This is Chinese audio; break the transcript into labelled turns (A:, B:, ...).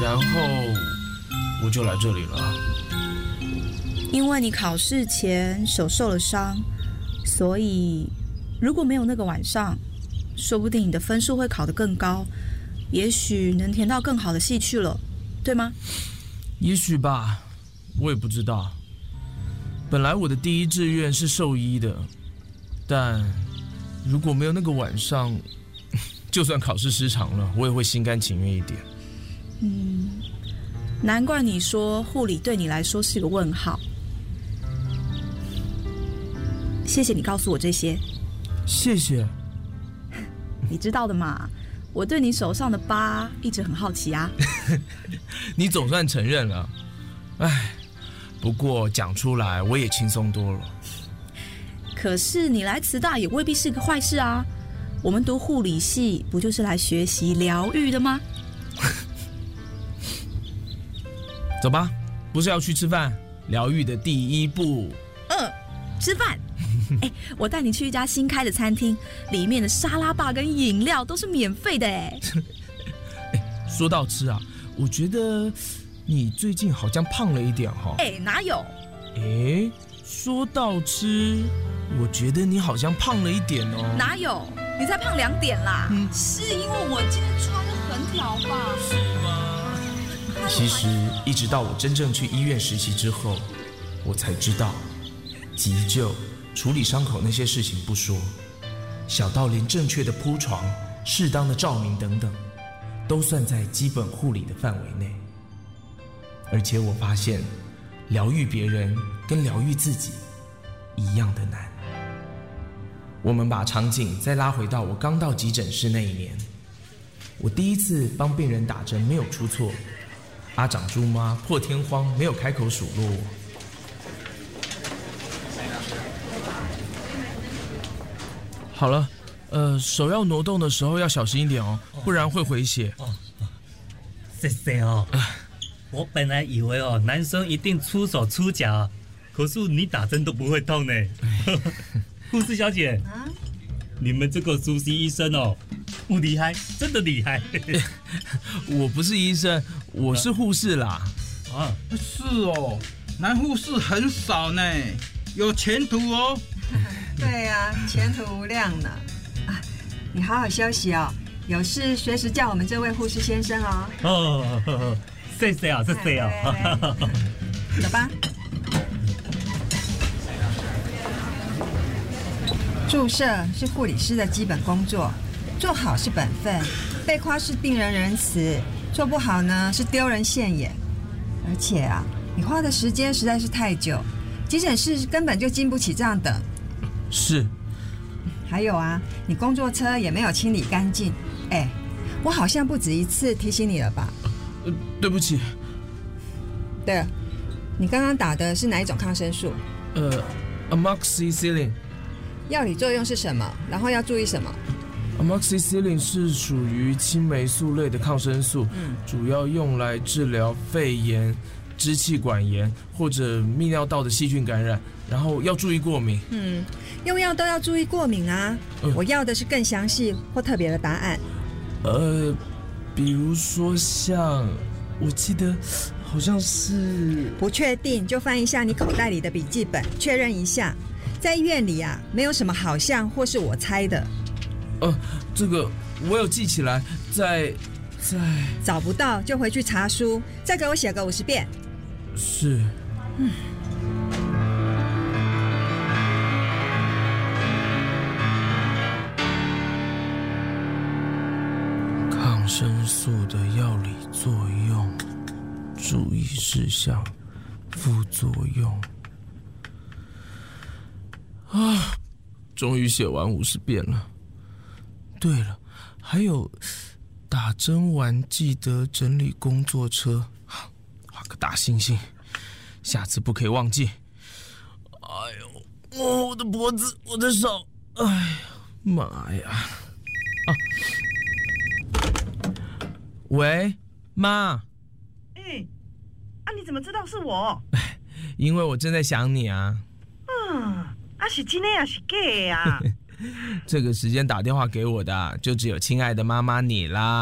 A: 然后我就来这里了。
B: 因为你考试前手受了伤，所以如果没有那个晚上，说不定你的分数会考得更高，也许能填到更好的系去了，对吗？
A: 也许吧，我也不知道。本来我的第一志愿是兽医的，但如果没有那个晚上，就算考试失常了，我也会心甘情愿一点。
B: 难怪你说护理对你来说是个问号。谢谢你告诉我这些。
A: 谢谢。
B: 你知道的嘛，我对你手上的疤一直很好奇啊。
A: 你总算承认了。不过讲出来我也轻松多了。
B: 可是你来慈大也未必是个坏事啊。我们读护理系不就是来学习疗愈的吗？
A: 走吧，不是要去吃饭？疗愈的第一步。
B: 吃饭。我带你去一家新开的餐厅，里面的沙拉吧跟饮料都是免费的。
A: 说到吃啊，我觉得你最近好像胖了一点哈。
B: 哪有？
A: 说到吃，我觉得你好像胖了一点哦。
B: 哪有？你才胖2点啦。是因为我今天穿得很挑吧？
A: 是吗？其实一直到我真正去医院实习之后，我才知道，急救、处理伤口那些事情不说，小到连正确的铺床、适当的照明等等，都算在基本护理的范围内。而且我发现，疗愈别人跟疗愈自己一样的难。我们把场景再拉回到我刚到急诊室那一年，我第一次帮病人打针没有出错，阿长猪妈破天荒没有开口数落我。好了，手要挪动的时候要小心一点哦，不然会回血。
C: 谢谢哦。我本来以为男生一定出手出脚，可是你打针都不会痛呢。护士小姐，你们这个实习医生不厉害，真的厉害。
A: 我不是医生，我是护士啦。
D: 是哦，男护士很少呢，有前途哦。
E: 对啊，前途无量呢。你好好休息哦，有事随时叫我们这位护士先生哦。
C: 谢谢啊，谢谢啊。
E: 走吧。注射是护理师的基本工作，做好是本分，被夸是病人仁慈，做不好呢是丢人现眼。而且你花的时间实在是太久，急诊室根本就经不起这样等。
A: 是。
E: 还有你工作车也没有清理干净。我好像不止一次提醒你了吧？
A: 对不起。
E: 对了，你刚刚打的是哪一种抗生素
A: ？Amoxicillin。
E: 药理作用是什么？然后要注意什么？
A: Amoxicillin 是属于青霉素类的抗生素，主要用来治疗肺炎、支气管炎或者泌尿道的细菌感染，然后要注意过敏。
E: 用药都要注意过敏啊。我要的是更详细或特别的答案。
A: 比如说像我记得好像是……
E: 不确定就翻一下你口袋里的笔记本，确认一下。在医院里没有什么好像或是我猜的。
A: 这个我有记起来，在
E: 找不到就回去查书，再给我写个50遍。
A: 是。抗生素的药理作用、注意事项、副作用。终于写完50遍了。对了，还有打针完记得整理工作车，画个大星星，下次不可以忘记。我的脖子，我的手，妈呀！喂，妈。
F: 你怎么知道是我？
A: 因为我正在想你啊。
F: 是真的还是假的啊？
A: 这个时间打电话给我的，就只有亲爱的妈妈你啦。